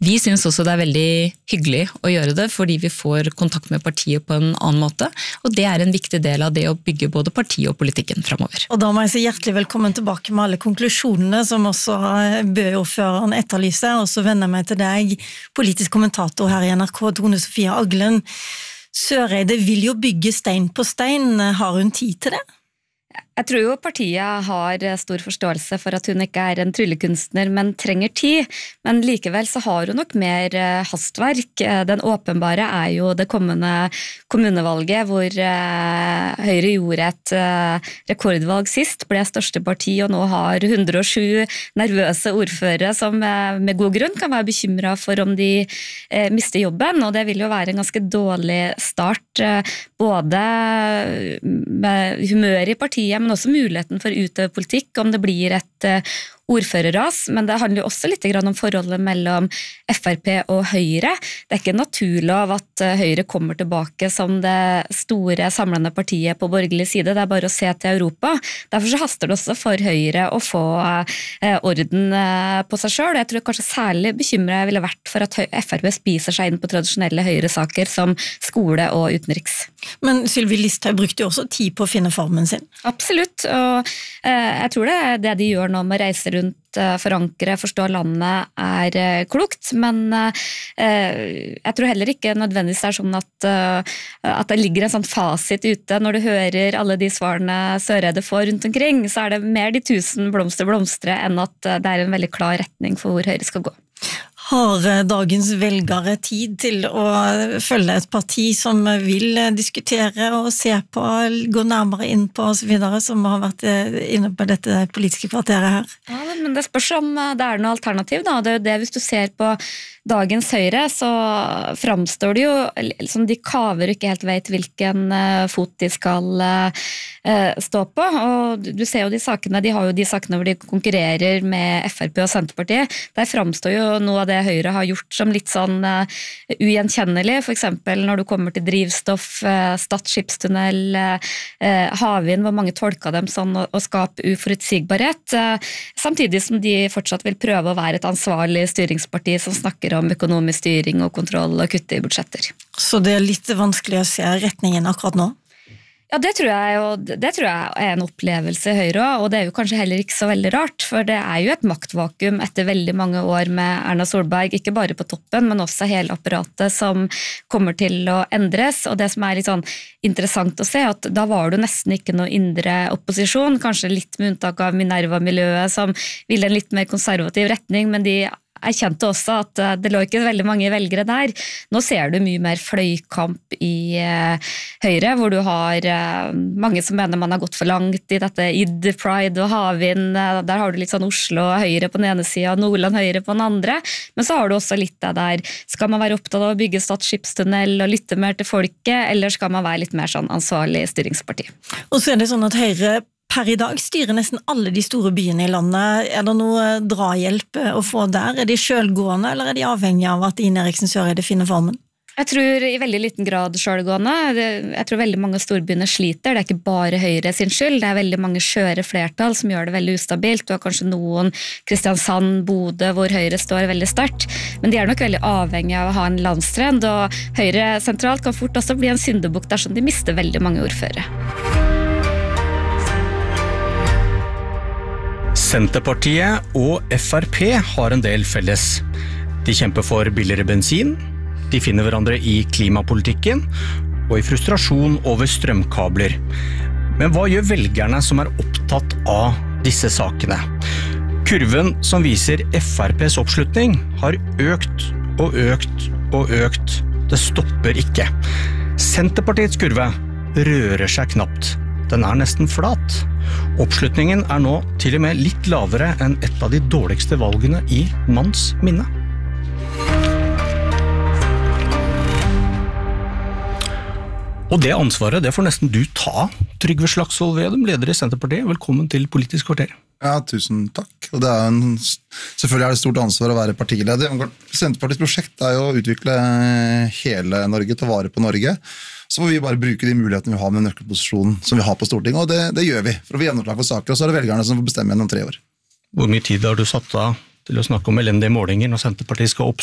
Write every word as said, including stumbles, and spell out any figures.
Vi synes også det er veldig hyggelig å gjøre det, fordi vi får kontakt med partiet på en annen måte, og det er en viktig del av det å bygge både partiet og politikken fremover. Og da må jeg si hjertelig velkommen tilbake med alle konklusjonene som også Bø-ordføreren etterlyser, og så vender jeg meg til deg, politisk kommentator her i N R K, Tone Sofie Aglen. Søreide vil jo bygge stein på stein, har hun tid til det? Jeg tror jo partiet har stor forståelse for at hun ikke er en tryllekunstner, men trenger tid. Men likevel så har hun nok mer hastverk. Den åpenbare er jo det kommende kommunevalget, hvor Høyre gjorde et rekordvalg sist, ble største parti, og nå har hundre og sju nervøse ordførere som med god grunn kan være bekymret for om de mister jobben, og det vil jo være en ganske dårlig start, både med humør i partiet, men også muligheten for å utøve politikk, om det blir et uh, ordførerras, men det handler jo også litt grann om forholdet mellom F R P og Høyre. Det er ikke naturlig av at Høyre kommer tilbake som det store samlende partiet på borgerlig side, det er bare å se til Europa. Derfor så haster det også for Høyre å få uh, orden uh, på seg selv. Jeg tror kanskje særlig bekymret jeg ville vært for at F R P spiser seg inn på tradisjonelle Høyre-saker som skole og utenriks. Men Sylvi Listhaug brukte jo også tid på å finne formen sin. Absolutt, og eh, jeg tror det er det de gjør nå med å reise rundt, eh, forankre, forstå landet er eh, klokt, men eh, jeg tror heller ikke nødvendigvis det er sånn at, eh, at det ligger en sånn fasit ute. Når du hører alle de svarene Søreide får rundt omkring, så er det mer de tusen blomster blomstre enn at det er en veldig klar retning for hvor Høyre skal gå. Har dagens velgere tid til å følge et parti som vil diskutere og se på, gå nærmere inn på og så videre, som har vært inne på dette politiske kvarteret her? Ja, men det spørs om det er noe alternativ da. Det er jo det, hvis du ser på dagens Høyre, så framstår det jo som de kaver ikke helt vet hvilken fot de skal stå på, og du ser jo de sakene, de har jo de sakene hvor de konkurrerer med F R P og Senterpartiet. Der framstår jo noe av det Høyre har gjort som litt sånn uh, ugjenkjennelig, for eksempel når du kommer til drivstoff, uh, Stad skipstunnel, uh, havvind, hvor mange tolker dem sånn å, å skape uforutsigbarhet, uh, samtidig som de fortsatt vil prøve å være et ansvarlig styringsparti som snakker om økonomisk styring og kontroll og kutte i budsjetter. Så det er litt vanskelig å se retningen akkurat nå? Ja, det tror jeg, og det tror jeg er en opplevelse i Høyre, og det er jo kanskje heller ikke så veldig rart, for det er jo et maktvakuum etter veldig mange år med Erna Solberg, ikke bare på toppen, men også hele apparatet som kommer til å endres, og det som er litt sånn interessant å se, at da var det nesten ikke noe indre opposisjon, kanskje litt med unntak av Minerva-miljøet, som ville en litt mer konservativ retning, men de jeg kjente også at det lå ikke veldig mange velgere der. Nå ser du mye mer fløykamp i uh, Høyre, hvor du har uh, mange som mener man har gått for langt i dette I D, Pride og Havvind. Uh, der har du litt sånn Oslo Høyre på den ene siden, og Nordland Høyre på den andre. Men så har du også litt der der, skal man være opptatt av å bygge Stad skipstunnel og lytte mer til folket, eller skal man være litt mer sånn ansvarlig styringsparti? Og så er det sånn at Høyre per i dag styrer nesten alle de store byene i landet. Er det noe drahjelp å få der? Er de selvgående, eller er de avhengige av at Ine Eriksen Søreide finner formen? Jeg tror i veldig liten grad selvgående. Jeg tror veldig mange storbyene sliter. Det er ikke bare Høyre sin skyld. Det er veldig mange skjøre flertall som gjør det veldig ustabilt. Du har kanskje noen Kristiansand, Bodø, hvor Høyre står veldig sterkt. Men de er nok veldig avhengige av å ha en landstrend, og Høyre sentralt kan fort også bli en syndebukk dersom de mister veldig mange ordførere. Senterpartiet og F R P har en del felles. De kjemper for billigere bensin, de finner hverandre i klimapolitikken og i frustrasjon over strømkabler. Men hva gjør velgerne som er opptatt av disse sakene? Kurven som viser F R P's oppslutning har økt og økt og økt. Det stopper ikke. Senterpartiets kurve rører seg knapt. Den er nesten flat. Oppslutningen er nå til og med litt lavere enn et av de dårligste valgene i manns minne. Og det ansvaret, det får nesten du ta, Trygve Slagsvold Vedum, leder i Senterpartiet. Velkommen til Politisk kvarter. Ja, tusen takk. Og det er en, selvfølgelig er det stort ansvar å være partileder. Senterpartiets prosjekt er jo å utvikle hele Norge, ta vare på Norge. Så må vi bare bruke de mulighetene vi har med nøkkelposisjonen som vi har på Stortinget, og det, det gjør vi, for å få gjennomslag for saker, og så er det velgerne som får bestemme gjennom tre år. Hvor mye tid har du satt av til å snakke om elendige målinger når Senterpartiet skal opp